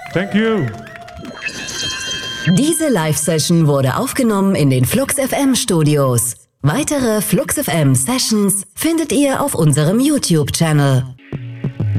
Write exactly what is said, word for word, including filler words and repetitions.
Thank you. Diese Live-Session wurde aufgenommen in den Flux F M Studios. Weitere Flux F M Sessions findet ihr auf unserem YouTube-Channel.